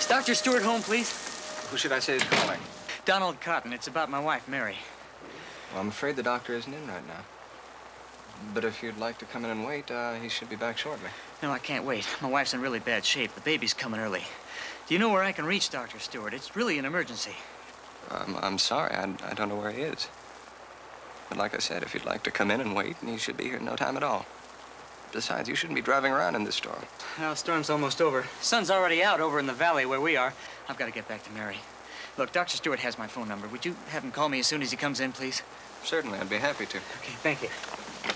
Is Dr. Stewart home, please? Who should I say is calling? Donald Cotton. It's about my wife, Mary. Well, I'm afraid the doctor isn't in right now. But if you'd like to come in and wait, he should be back shortly. No, I can't wait. My wife's in really bad shape. The baby's coming early. Do you know where I can reach Dr. Stewart? It's really an emergency. I'm sorry. I don't know where he is. But like I said, if you'd like to come in and wait, he should be here in no time at all. Besides, you shouldn't be driving around in this storm. Well, the storm's almost over. Sun's already out over in the valley where we are. I've got to get back to Mary. Look, Dr. Stewart has my phone number. Would you have him call me as soon as he comes in, please? Certainly, I'd be happy to. Okay, thank you.